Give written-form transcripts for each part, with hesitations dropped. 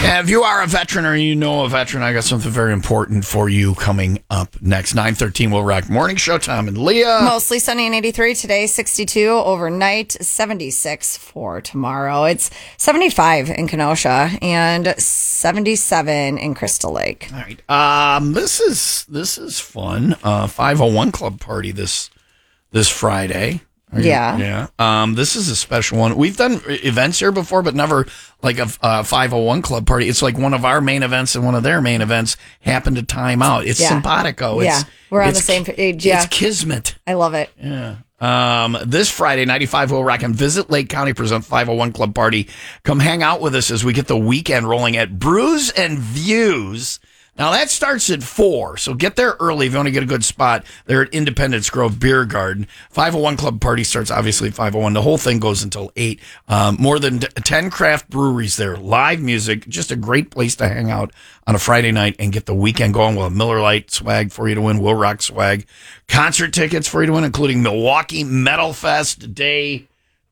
If you are a veteran or you know a veteran, I got something very important for you coming up next. 9:13 Will Rock Morning Show. Tom and Leah. Mostly sunny and 83 today, 62 overnight, 76 for tomorrow. It's 75 in Kenosha and 77 in Crystal Lake. All right. This is fun. 501 Club party this Friday. Yeah. This is a special one. We've done events here before, but never like a 501 Club party. It's like one of our main events and one of their main events happen to time out. It's simpatico. We're on the same page. Yeah. It's kismet. I love it. Yeah. This Friday, 95 Will Rock and Visit Lake County present 501 Club party. Come hang out with us as we get the weekend rolling at Brews and Views. Now, that starts at 4, so get there early if you want to get a good spot. They're at Independence Grove Beer Garden. 501 Club party starts, obviously, at 501. The whole thing goes until 8. More than 10 craft breweries there. Live music. Just a great place to hang out on a Friday night and get the weekend going. We'll have Miller Lite swag for you to win, Will Rock swag. Concert tickets for you to win, including Milwaukee Metal Fest Day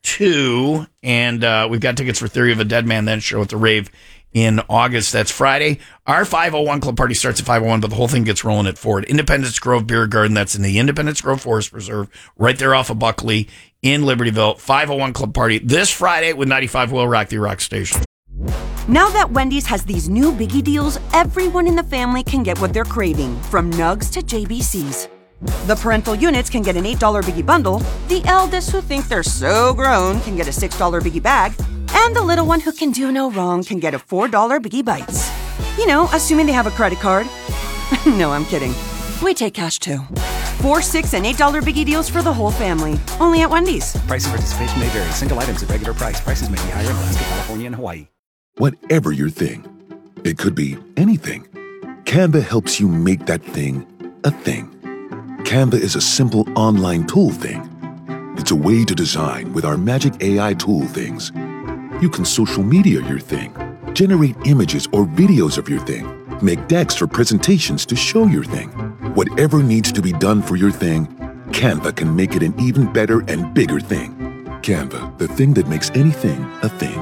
2. And we've got tickets for Theory of a Dead Man, then show at the Rave in August. That's Friday. Our 501 Club party starts at 501, but the whole thing gets rolling at 4 at Independence Grove Beer Garden. That's in the Independence Grove Forest Preserve, right there off of Buckley in Libertyville. 501 Club party this Friday with 95 Will Rock, the Rock Station. Now that Wendy's has these new biggie deals, everyone in the family can get what they're craving, from nugs to JBCs. The parental units can get an $8 biggie bundle, the eldest who think they're so grown can get a $6 biggie bag, and the little one who can do no wrong can get a $4 Biggie Bites. You know, assuming they have a credit card. No, I'm kidding. We take cash too. $4, $6, and $8 Biggie deals for the whole family. Only at Wendy's. Price and participation may vary. Single items at regular price. Prices may be higher in Alaska, California, and Hawaii. Whatever your thing, it could be anything. Canva helps you make that thing a thing. Canva is a simple online tool thing. It's a way to design with our magic AI tool things. You can social media your thing, generate images or videos of your thing, make decks or presentations to show your thing. Whatever needs to be done for your thing, Canva can make it an even better and bigger thing. Canva, the thing that makes anything a thing.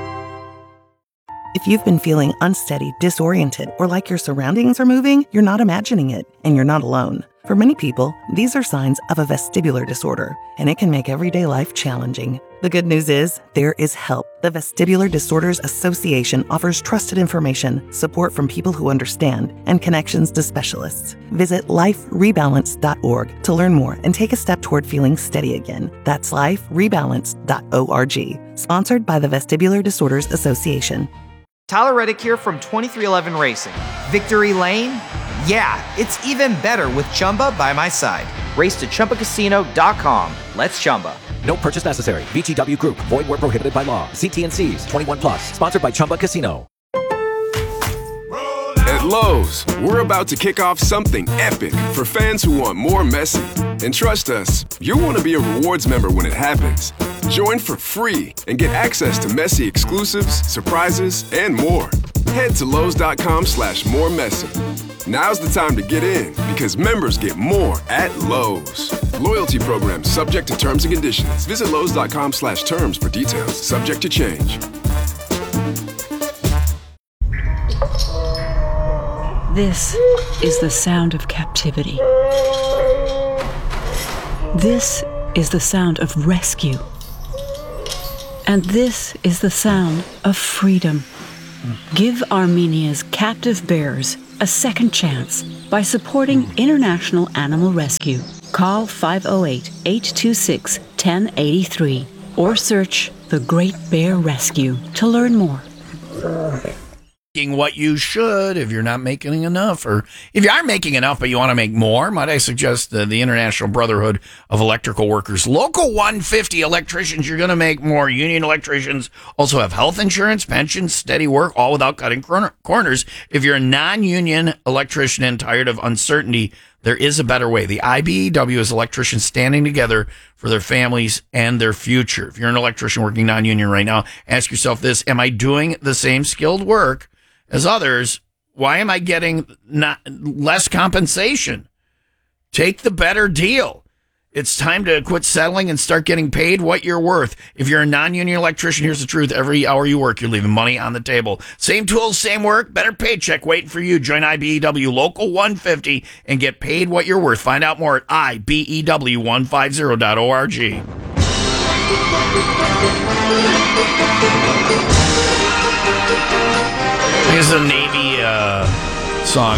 If you've been feeling unsteady, disoriented, or like your surroundings are moving, you're not imagining it, and you're not alone. For many people, these are signs of a vestibular disorder, and it can make everyday life challenging. The good news is, there is help. The Vestibular Disorders Association offers trusted information, support from people who understand, and connections to specialists. Visit liferebalance.org to learn more and take a step toward feeling steady again. That's liferebalance.org. Sponsored by the Vestibular Disorders Association. Tyler Reddick here from 2311 Racing. Victory Lane? Yeah, it's even better with Chumba by my side. Race to ChumbaCasino.com. Let's Chumba. No purchase necessary. VGW Group. Void where prohibited by law. See T&Cs. 21 plus. Sponsored by Chumba Casino. At Lowe's, we're about to kick off something epic for fans who want more Messi. And trust us, you'll want to be a rewards member when it happens. Join for free and get access to Messi exclusives, surprises, and more. Head to Lowe's.com/moremessy. Now's the time to get in because members get more at Lowe's. Loyalty program subject to terms and conditions. Visit Lowe's.com/terms for details. Subject to change. This is the sound of captivity. This is the sound of rescue. And this is the sound of freedom. Give Armenia's captive bears a second chance by supporting International Animal Rescue. Call 508-826-1083 or search The Great Bear Rescue to learn more. What you should if you're not making enough, or if you are making enough but you want to make more, might I suggest the International Brotherhood of Electrical Workers. Local 150 electricians, you're going to make more. Union electricians also have health insurance, pensions, steady work, all without cutting corners. If you're a non-union electrician and tired of uncertainty, there is a better way. The IBEW is electricians standing together for their families and their future. If you're an electrician working non-union right now, ask yourself this: am I doing the same skilled work as others? Why am I getting less compensation? Take the better deal. It's time to quit settling and start getting paid what you're worth. If you're a non-union electrician, here's the truth. Every hour you work, you're leaving money on the table. Same tools, same work, better paycheck waiting for you. Join IBEW Local 150 and get paid what you're worth. Find out more at IBEW150.org. This is a Navy song.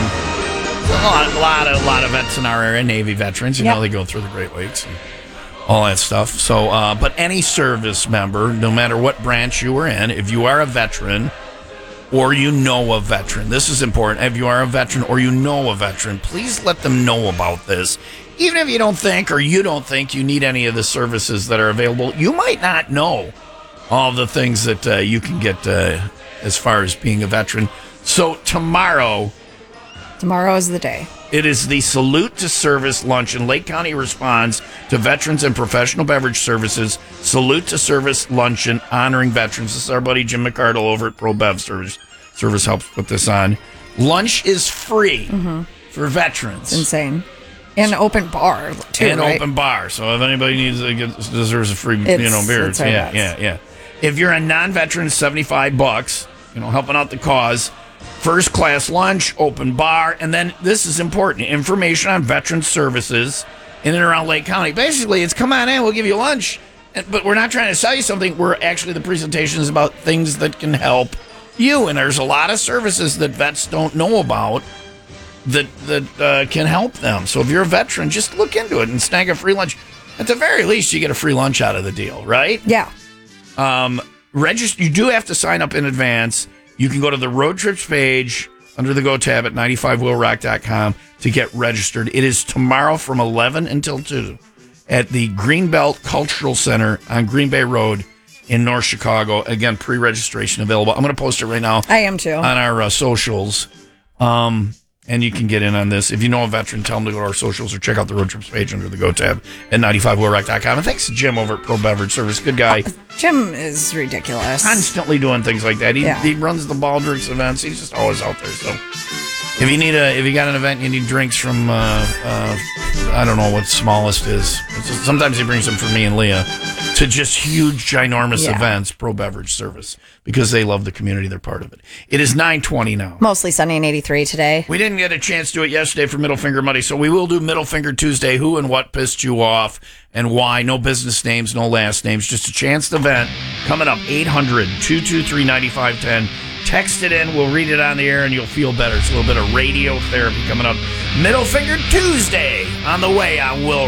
A lot of vets in our area, Navy veterans. You know, they go through the Great Lakes and all that stuff. So, but any service member, no matter what branch you are in, if you are a veteran or you know a veteran, this is important. If you are a veteran or you know a veteran, please let them know about this. Even if you don't think or you don't think you need any of the services that are available, you might not know all the things that you can get as far as being a veteran. So tomorrow is the day. It is the Salute to Service Luncheon. Lake County responds to veterans and professional beverage services. Salute to Service Luncheon honoring veterans. This is our buddy Jim McCardle over at Pro Bev Service. Service helps put this on. Lunch is free for veterans. It's insane. And open bar, too, And right? open bar. So if anybody deserves a free, beer. Yeah. If you're a non-veteran, $75, helping out the cause. First class lunch, open bar, and then this is important, information on veteran services in and around Lake County. Basically, it's come on in, we'll give you lunch, but we're not trying to sell you something. We're actually, the presentation is about things that can help you, and there's a lot of services that vets don't know about that can help them. So if you're a veteran, just look into it and snag a free lunch. At the very least, you get a free lunch out of the deal, right? Yeah. Register. You do have to sign up in advance. You can go to the road trips page under the Go tab at 95willrock.com to get registered. It is tomorrow from 11 until 2 at the Greenbelt Cultural Center on Green Bay Road in North Chicago. Again, pre-registration available. I'm going to post it right now. I am too. On our socials. And you can get in on this. If you know a veteran, tell them to go to our socials or check out the road trips page under the Go tab at 95willrock.com. And thanks to Jim over at Pro Beverage Service. Good guy. Jim is ridiculous. Constantly doing things like that. He runs the Baldrick's events. He's just always out there. So if you got an event, you need drinks from I don't know what smallest is. Sometimes he brings them for me and Leah to just huge, ginormous events. Pro Beverage Service, because they love the community. They're part of it. It is 9:20 now. Mostly sunny and 83 today. We didn't get a chance to do it yesterday for Middle Finger Monday, so we will do Middle Finger Tuesday. Who and what pissed you off and why? No business names, no last names. Just a chance event coming up. 800-223-9510. Text it in. We'll read it on the air, and you'll feel better. It's a little bit of radio therapy coming up. Middle Finger Tuesday on the way on Will